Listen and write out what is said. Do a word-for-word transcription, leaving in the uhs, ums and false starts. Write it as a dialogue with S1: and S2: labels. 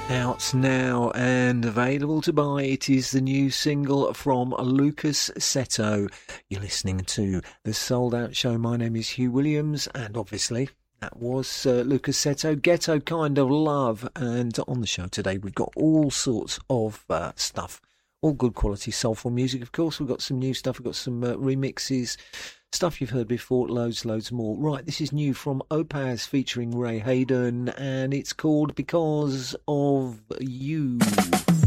S1: Out now and available to buy. It is the new single from Lucas Seto. You're listening to The Sold Out Show. My name is Hugh Williams, and obviously that was uh, Lucas Seto, Ghetto Kind of Love. And on the show today we've got all sorts of uh, stuff, all good quality soulful music. Of course, we've got some new stuff, we've got some uh, remixes, stuff you've heard before, loads, loads more. Right, this is new from Opaz featuring Ray Hayden, and it's called Because of You.